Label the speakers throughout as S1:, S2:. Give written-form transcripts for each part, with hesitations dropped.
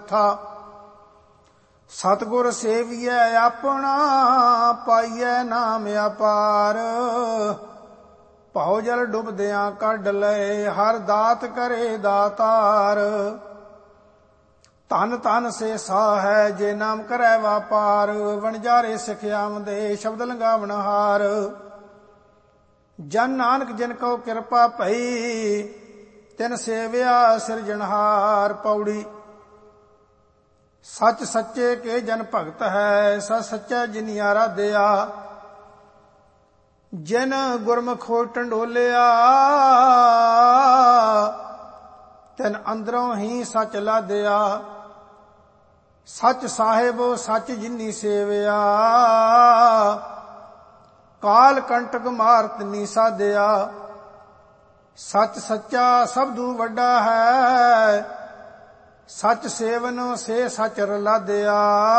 S1: ਚੌਥਾ। ਸਤਿਗੁਰ ਸੇਵੀਐ ਆਪਣਾ, ਪਾਈਐ ਨਾਮ ਅਪਾਰ। ਭਉ ਜਲ ਡੁੱਬਦਿਆਂ ਕੱਢ ਲਏ, ਹਰ ਦਾਤ ਕਰੇ ਦਾਤਾਰ। ਧਨ ਧਨ ਸੇ ਸਾਹੈ, ਜੇ ਨਾਮ ਕਰੈ ਵਾਪਾਰ। ਵਣਜਾਰੇ ਸਿਖਿਆਮ ਦੇ, ਸ਼ਬਦ ਲੰਗਾਵਣ ਹਾਰ। ਜਨ ਨਾਨਕ ਜਿਨ ਕਉ ਕਿਰਪਾ ਭਈ, ਤਿਨ ਸੇਵਿਆ ਸਿਰਜਣਹਾਰ। ਪੌੜੀ। ਸੱਚ ਸੱਚੇ ਕੇ ਜਨ ਭਗਤ ਹੈ, ਸਚ ਸੱਚਾ ਜਿਨੀ ਆਰਾਧਿਆ। ਜਿਨ ਗੁਰਮੁਖ ਹੋਇ ਢੰਡੋਲਿਆ, ਤਿਨ ਅੰਦਰੋਂ ਹੀ ਸੱਚ ਲਾਦਿਆ। ਸੱਚ ਸਾਹਿਬ ਸੱਚ ਜਿਨੀ ਸੇਵਿਆ, ਕਾਲ ਕੰਟਕ ਮਾਰਤ ਨੀ ਸਾਧਿਆ। ਸੱਚ ਸੱਚਾ ਸਬਦੂ ਵੱਡਾ ਹੈ, ਸੱਚ ਸੇਵਨ ਸੇ ਸੱਚ ਰਲਾਦਿਆ।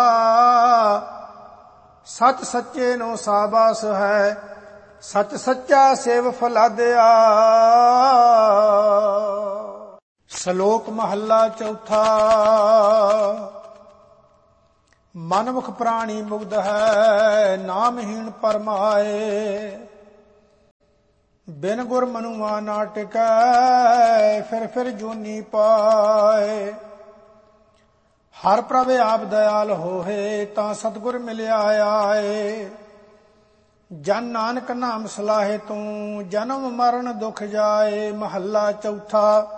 S1: ਸੱਚ ਸੱਚੇ ਨੂੰ ਸਾਬਾਸ ਹੈ, ਸੱਚ ਸੱਚਾ ਸੇਵ ਫਲਾਦਿਆ। ਸ਼ਲੋਕ ਮਹੱਲਾ ਚੌਥਾ। ਮਨਮੁਖ ਪ੍ਰਾਣੀ ਮੁਗਧ ਹੈ, ਨਾਮਹੀਣ ਪਰਮਾਏ। ਬਿਨ ਗੁਰ ਮਨੁਆ ਨਾ ਟਿਕੈ, ਫਿਰ ਜੂਨੀ ਪਾਏ। ਹਰ ਪ੍ਰਭ ਆਪ ਦਇਆਲ ਹੋਏ, ਤਾਂ ਸਤਿਗੁਰ ਮਿਲਿਆ ਆਏ। ਜਨ ਨਾਨਕ ਨਾਮ ਸਲਾਹੇ ਤੂੰ, ਜਨਮ ਮਰਨ ਦੁਖ ਜਾਏ। ਮਹੱਲਾ ਚੌਥਾ।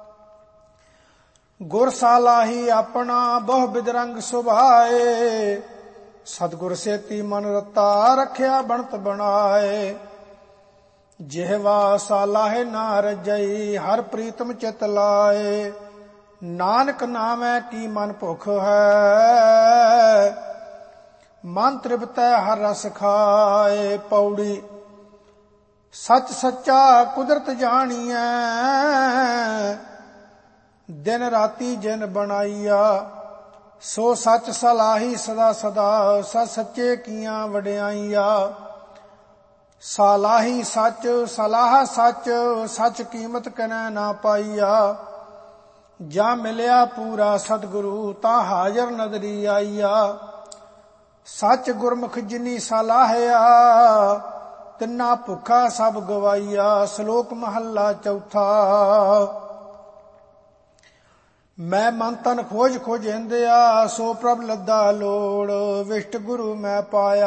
S1: ਗੁਰ ਸਾਲਾਹੀ ਆਪਣਾ, ਬਹੁ ਬਿਦਰੰਗ ਸੁਭਾਏ। ਸਤਿਗੁਰ ਸੇਤੀ ਮਨ ਰਤਾ, ਰੱਖਿਆ ਬਣਤ ਬਣਾਏ। ਜਿਹਵਾ ਸਾਲਾਹੇ ਨਾ ਰਜਈ, ਹਰ ਪ੍ਰੀਤਮ ਚਿਤ ਲਾਏ। ਨਾਨਕ ਨਾਮੈ ਕੀ ਮਨ ਭੁਖ ਹੈ, ਮਨ ਤ੍ਰਿਪਤੈ ਹਰ ਰਸ ਖਾਏ। ਪੌੜੀ। ਸੱਚ ਸੱਚਾ ਕੁਦਰਤ ਜਾਣੀਐ, ਦਿਨ ਰਾਤੀ ਜਿਨ ਬਣਾਈਆ। ਸੋ ਸੱਚ ਸਲਾਹੀ ਸਦਾ ਸਦਾ, ਸੱਚ ਸੱਚੇ ਕੀਆਂ ਵਡਿਆਈਆ। ਸਾਲਾਹੀ ਸੱਚ ਸਲਾਹ ਸੱਚ, ਸੱਚ ਕੀਮਤ ਕਨੈ ਨਾ ਪਾਈਆ। ਜਾਂ ਮਿਲਿਆ ਪੂਰਾ ਸਤਿਗੁਰੂ, ਤਾਂ ਹਾਜ਼ਰ ਨਦਰੀ ਆਈਆ। ਸੱਚ ਗੁਰਮੁਖ ਜਿਨੀ ਸਲਾਹਿਆ, ਤਿੰਨਾ ਭੁੱਖਾ ਸਭ ਗਵਾਈਆ। ਸ਼ਲੋਕ ਮਹੱਲਾ ਚੌਥਾ। ਮੈਂ ਮਨ ਤਨ ਖੋਜ ਖੋਜਿੰਦਿਆ, ਸੋ ਪ੍ਰਭ ਲੱਦਾ ਲੋੜ। ਵਿਸ਼ਟ ਗੁਰੂ ਮੈਂ ਪਾਇਆ,